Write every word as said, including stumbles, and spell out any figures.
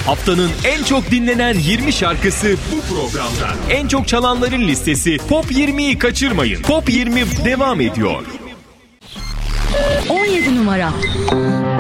Haftanın en çok dinlenen yirmi şarkısı bu programda. En çok çalanların listesi Top yirmiyi kaçırmayın. Top yirmi devam ediyor. on yedi numara.